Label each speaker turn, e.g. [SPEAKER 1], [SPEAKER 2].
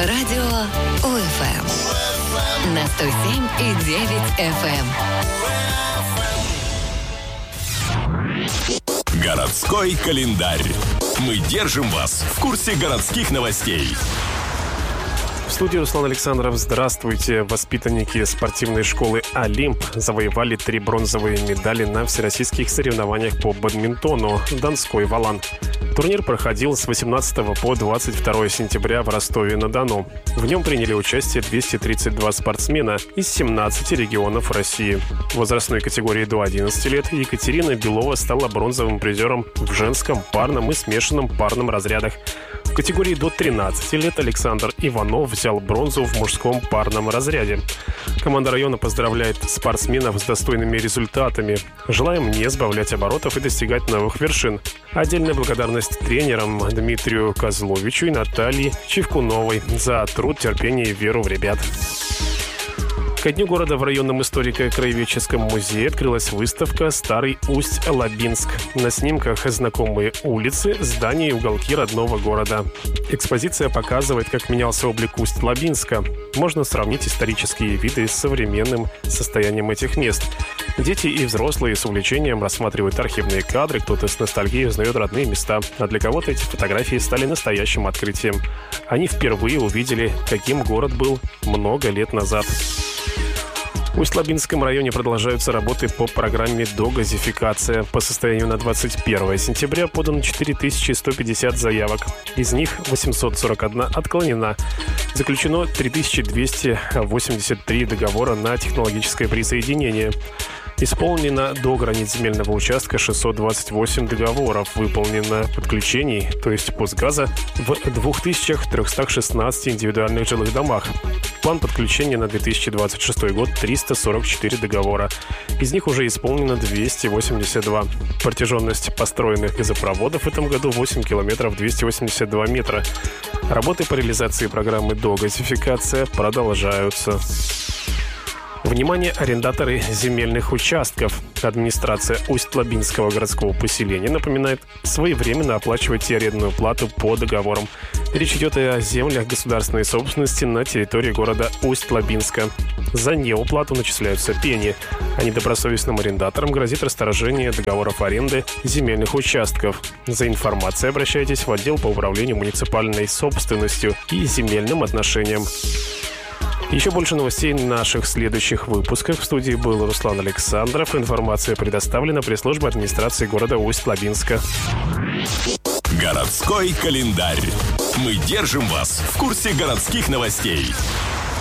[SPEAKER 1] Радио УФМ на 107,9 FM.
[SPEAKER 2] Городской календарь. Мы держим вас в курсе городских новостей.
[SPEAKER 3] В студии Руслан Александров. Здравствуйте. Воспитанники спортивной школы «Олимп» завоевали 3 бронзовые медали на всероссийских соревнованиях по бадминтону «Донской Валан». Турнир проходил с 18 по 22 сентября в Ростове-на-Дону. В нем приняли участие 232 спортсмена из 17 регионов России. В возрастной категории до 11 лет Екатерина Белова стала бронзовым призером в женском, парном и смешанном парном разрядах. В категории до 13 лет Александр Иванов взял бронзу в мужском парном разряде. Команда района поздравляет спортсменов с достойными результатами. Желаем не сбавлять оборотов и достигать новых вершин. Отдельная благодарность тренерам Дмитрию Козловичу и Наталье Чевкуновой за труд, терпение и веру в ребят. Ко дню города в районном историко-краеведческом музее открылась выставка «Старый Усть-Лабинск». На снимках знакомые улицы, здания и уголки родного города. Экспозиция показывает, как менялся облик Усть-Лабинска. Можно сравнить исторические виды с современным состоянием этих мест. Дети и взрослые с увлечением рассматривают архивные кадры, кто-то с ностальгией узнает родные места, а для кого-то эти фотографии стали настоящим открытием. Они впервые увидели, каким город был много лет назад. В Усть-Лабинском районе продолжаются работы по программе «Догазификация». По состоянию на 21 сентября подано 4150 заявок. Из них 841 отклонена. Заключено 3283 договора на технологическое присоединение. Исполнено до границ земельного участка 628 договоров. Выполнено подключений, то есть пуск-газа, в 2316 индивидуальных жилых домах. План подключения на 2026 год – 344 договора. Из них уже исполнено 282. Протяженность построенных газопроводов в этом году 8 километров 282 метра. Работы по реализации программы «Догазификация» продолжаются. Внимание, арендаторы земельных участков. Администрация Усть-Лабинского городского поселения напоминает своевременно оплачивать арендную плату по договорам. Речь идет о землях государственной собственности на территории города Усть-Лабинска. За неуплату начисляются пени, а недобросовестным арендаторам грозит расторжение договоров аренды земельных участков. За информацией обращайтесь в отдел по управлению муниципальной собственностью и земельным отношениям. Еще больше новостей в наших следующих выпусках. В студии был Руслан Александров. Информация предоставлена пресс-службой администрации города Усть-Лабинска.
[SPEAKER 2] Городской календарь. Мы держим вас в курсе городских новостей.